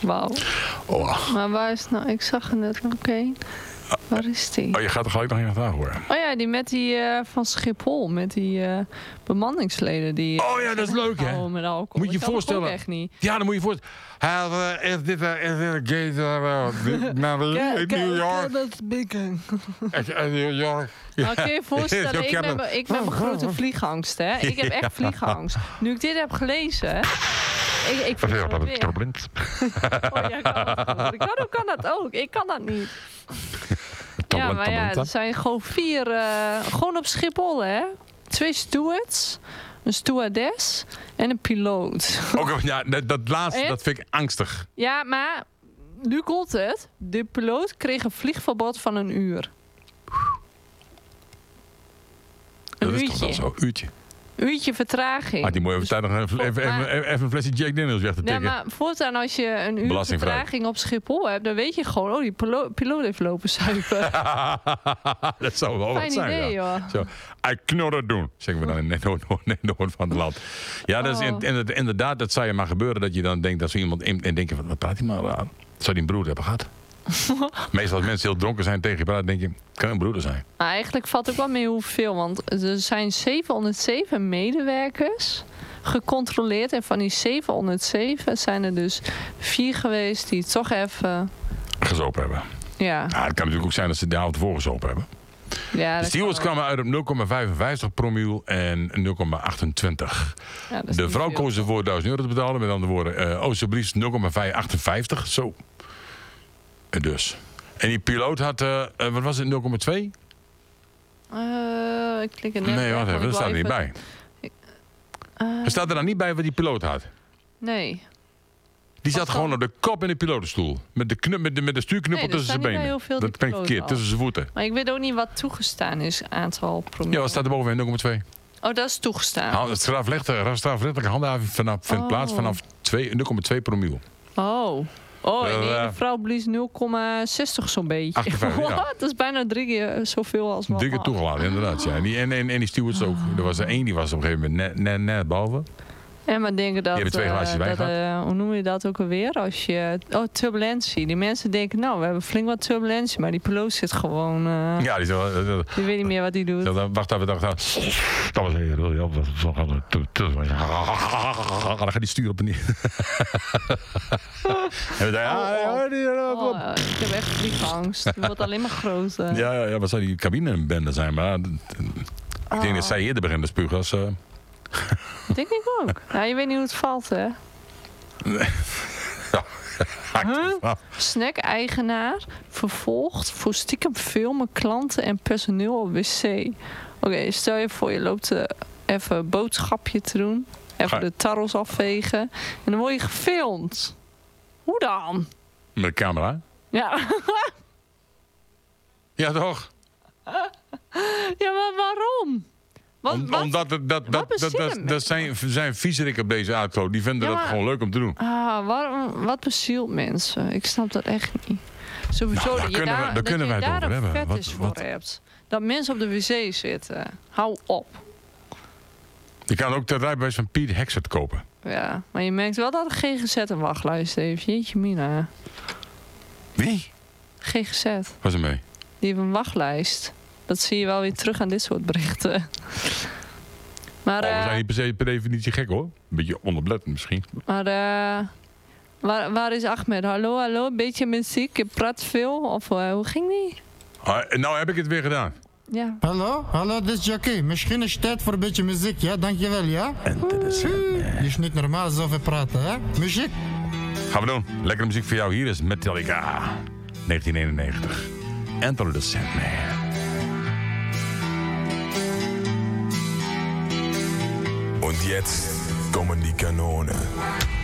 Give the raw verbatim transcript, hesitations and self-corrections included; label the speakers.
Speaker 1: Wauw.
Speaker 2: Oh.
Speaker 1: Maar waar is nou? Ik zag er net ook een. Waar is die?
Speaker 2: Oh, je gaat er gelijk nog in aan horen.
Speaker 1: Oh ja, die met die uh, van Schiphol. Met die uh, bemanningsleden. Die,
Speaker 2: oh ja, dat is leuk, hè?
Speaker 1: Met alcohol.
Speaker 2: Moet je je voorstellen.
Speaker 1: Echt niet.
Speaker 2: Ja, dan moet je je voorstellen. Is dit een gate naar New York?
Speaker 1: Dat is biggen.
Speaker 2: New York.
Speaker 1: Nou, kun je je voorstellen, ik ben, ik ben mijn grote vliegangst, hè? Ik heb echt vliegangst. Nu ik dit heb gelezen... Ik, ik vind het wel weer. Oh, jij kan dat goed. Hoe kan dat ook? Ik kan dat niet. Ja, maar ja, er zijn gewoon vier... Uh, gewoon op Schiphol, hè? Twee stewards, een stewardess en een piloot.
Speaker 2: Ook, ja, dat, dat laatste, en? Dat vind ik angstig.
Speaker 1: Ja, maar nu komt het. De piloot kreeg een vliegverbod van een uur. Een
Speaker 2: dat
Speaker 1: uurtje.
Speaker 2: is toch wel zo, een uurtje.
Speaker 1: Uurtje vertraging.
Speaker 2: Ah, die moet je even, dus, even, even, maar, even, even een flesje Jack Daniels weg te tikken.
Speaker 1: Ja, maar voortaan als je een uur vertraging op Schiphol hebt, dan weet je gewoon, oh, die pilo piloot heeft lopen zuipen.
Speaker 2: Dat zou wel
Speaker 1: Fijn
Speaker 2: wat zijn,
Speaker 1: idee,
Speaker 2: ja.
Speaker 1: Joh.
Speaker 2: Zo, ik knorren doen, zeggen we dan in het noorden van het land. Ja, dat is
Speaker 1: oh.
Speaker 2: in, inderdaad, dat zou je maar gebeuren, dat je dan denkt dat zo iemand in, en denkt, wat praat hij maar aan? Zou die een broer hebben gehad? Meestal als mensen heel dronken zijn tegen je praten, denk je, het kan een broeder zijn.
Speaker 1: Maar eigenlijk valt ook wel mee hoeveel, want er zijn zevenhonderdzeven medewerkers gecontroleerd. En van die zevenhonderdzeven zijn er dus vier geweest die toch even...
Speaker 2: gezopen hebben.
Speaker 1: Ja.
Speaker 2: Ja, het kan natuurlijk ook zijn dat ze de avond ervoor gezopen hebben.
Speaker 1: Ja,
Speaker 2: de stewards kwamen uit op nul komma vijfenvijftig promiel en nul komma achtentwintig. Ja, de vrouw koos ervoor duizend euro te betalen. Met andere woorden, uh, alsjeblieft nul komma vijfenachtenvijftig. Zo. Dus. En die piloot had, uh, wat was het, nul komma twee?
Speaker 1: Uh, ik klik er net
Speaker 2: Nee, wacht even, dat staat er niet bij. Uh, er staat er dan niet bij wat die piloot had?
Speaker 1: Nee.
Speaker 2: Die zat gewoon op de kop in de pilotenstoel. Met de, knup, met de, met de stuurknuppel
Speaker 1: nee,
Speaker 2: tussen zijn benen. Dat ben ik verkeerd, tussen zijn voeten.
Speaker 1: Maar ik weet ook niet wat toegestaan is, aantal promiel.
Speaker 2: Ja, wat staat er bovenin? nul komma twee.
Speaker 1: Oh, dat is toegestaan.
Speaker 2: Het strafrechtelijke handhaving vanaf, vindt oh. plaats vanaf nul komma twee promiel.
Speaker 1: Oh. Oh, en die uh, vrouw blies nul komma zestig zo'n beetje.
Speaker 2: achtenvijftig, ja.
Speaker 1: Dat is bijna drie keer zoveel als man.
Speaker 2: Drie keer toegelaten, inderdaad. Ja. En, die, en, en, en die stewards ook. Er was er één, die was op een gegeven moment net, net, net boven.
Speaker 1: En maar denken dat,
Speaker 2: die twee glaasjes
Speaker 1: uh,
Speaker 2: wijn
Speaker 1: dat uh, hoe noem je dat ook alweer? Als je, oh, turbulentie. Die mensen denken, nou, we hebben flink wat turbulentie. Maar die piloot zit gewoon... Uh,
Speaker 2: ja, die, zo, uh,
Speaker 1: die weet niet meer wat hij doet.
Speaker 2: Zo, wacht even, wacht even. Dat was heel... Ja, dan gaat die stuur op en neer. En we dachten, ah, ja,
Speaker 1: oh, uh, ik heb echt vliegangst. Die wordt alleen maar groter.
Speaker 2: Ja, ja, ja, wat zou die cabinebende zijn? Maar ik denk oh. dat zij eerder beginnen te spugen als... Uh,
Speaker 1: denk ik ook. Nou, je weet niet hoe het valt, hè?
Speaker 2: Nee.
Speaker 1: Huh? Snack-eigenaar vervolgd voor stiekem filmen klanten en personeel op wc. Oké, okay, stel je voor, je loopt uh, even een boodschapje te doen. Even de tarrels afvegen. En dan word je gefilmd. Hoe dan?
Speaker 2: Met de camera?
Speaker 1: Ja.
Speaker 2: Ja, toch?
Speaker 1: Ja, maar waarom? Wat,
Speaker 2: om,
Speaker 1: wat,
Speaker 2: omdat het, dat, dat, dat, dat, dat zijn, zijn viezerik op deze aardkloot. Die vinden ja, dat gewoon leuk om te doen.
Speaker 1: Ah, waarom, wat bezielt mensen? Ik snap dat echt niet. Sowieso
Speaker 2: nou,
Speaker 1: dat je
Speaker 2: kunnen
Speaker 1: daar,
Speaker 2: we,
Speaker 1: dat
Speaker 2: kunnen
Speaker 1: je
Speaker 2: wij
Speaker 1: daar
Speaker 2: het over
Speaker 1: een
Speaker 2: hebben.
Speaker 1: fetish voor
Speaker 2: wat?
Speaker 1: hebt. Dat mensen op de wc zitten. Hou op.
Speaker 2: Je kan ook de rijbewijs van Piet Hexert kopen.
Speaker 1: Ja, maar je merkt wel dat de G G Z een wachtlijst heeft. Jeetje mina.
Speaker 2: Wie?
Speaker 1: G G Z.
Speaker 2: Wat is er mee?
Speaker 1: Die heeft een wachtlijst. Dat zie je wel weer terug aan dit soort berichten. Maar,
Speaker 2: oh, we
Speaker 1: uh,
Speaker 2: zijn niet per se per definitie gek hoor. Een beetje onderbelettend misschien.
Speaker 1: Maar uh, waar, waar is Ahmed? Hallo, hallo, een beetje muziek. Je praat veel. Of uh, hoe ging die?
Speaker 2: Ah, nou heb ik het weer gedaan.
Speaker 1: Ja.
Speaker 3: Hallo, hallo, dit is Jackie. Misschien is het tijd voor een beetje muziek, ja? Dankjewel, ja?
Speaker 2: Interessant.
Speaker 3: Je is niet normaal zoveel praten, hè? Muziek.
Speaker 2: Gaan we doen. Lekkere muziek voor jou. Hier is Metallica. negentien eenennegentig. Enter the Sandman.
Speaker 4: Und jetzt kommen die Kanonen.